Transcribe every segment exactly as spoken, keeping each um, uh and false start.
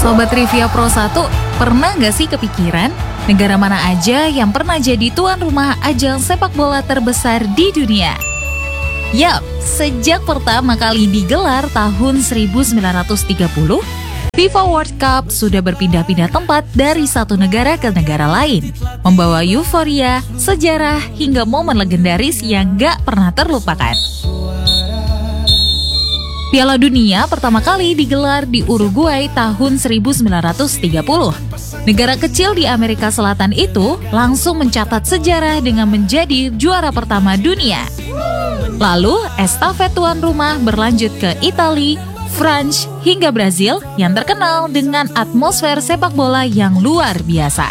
Sobat Trivia Pro satu, pernah nggak sih kepikiran negara mana aja yang pernah jadi tuan rumah ajang sepak bola terbesar di dunia? Yap, sejak pertama kali digelar tahun seribu sembilan ratus tiga puluh, FIFA World Cup sudah berpindah-pindah tempat dari satu negara ke negara lain, membawa euforia, sejarah, hingga momen legendaris yang gak pernah terlupakan. Piala Dunia pertama kali digelar di Uruguay tahun seribu sembilan ratus tiga puluh. Negara kecil di Amerika Selatan itu langsung mencatat sejarah dengan menjadi juara pertama dunia. Lalu, estafet tuan rumah berlanjut ke Italia, Prancis, hingga Brazil yang terkenal dengan atmosfer sepak bola yang luar biasa.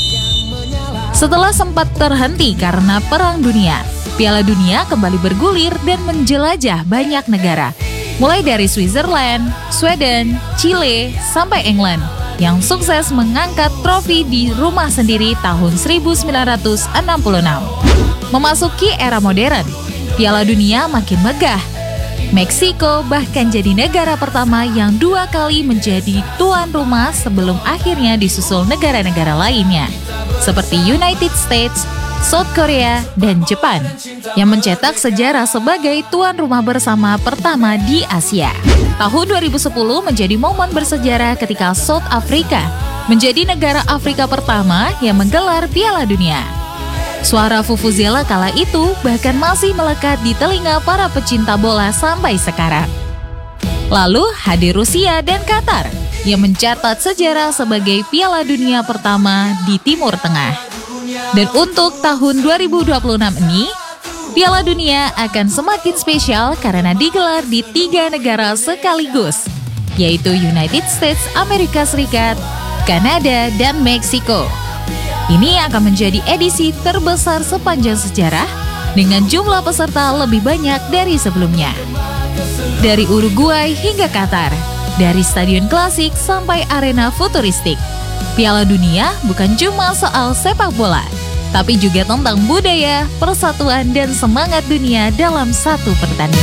Setelah sempat terhenti karena Perang Dunia, Piala Dunia kembali bergulir dan menjelajah banyak negara, mulai dari Switzerland, Sweden, Chile, sampai England, yang sukses mengangkat trofi di rumah sendiri tahun seribu sembilan ratus enam puluh enam. Memasuki era modern, Piala Dunia makin megah. Meksiko bahkan jadi negara pertama yang dua kali menjadi tuan rumah sebelum akhirnya disusul negara-negara lainnya, seperti United States, South Korea, dan Jepang, yang mencetak sejarah sebagai tuan rumah bersama pertama di Asia. Tahun dua ribu sepuluh menjadi momen bersejarah ketika South Africa menjadi negara Afrika pertama yang menggelar Piala Dunia. Suara vuvuzela kala itu bahkan masih melekat di telinga para pecinta bola sampai sekarang. Lalu hadir Rusia dan Qatar yang mencatat sejarah sebagai Piala Dunia pertama di Timur Tengah. Dan untuk tahun dua ribu dua puluh enam ini, Piala Dunia akan semakin spesial karena digelar di tiga negara sekaligus, yaitu United States Amerika Serikat, Kanada, dan Meksiko. Ini akan menjadi edisi terbesar sepanjang sejarah dengan jumlah peserta lebih banyak dari sebelumnya. Dari Uruguay hingga Qatar, dari stadion klasik sampai arena futuristik, Piala Dunia bukan cuma soal sepak bola, tapi juga tentang budaya, persatuan, dan semangat dunia dalam satu pertandingan.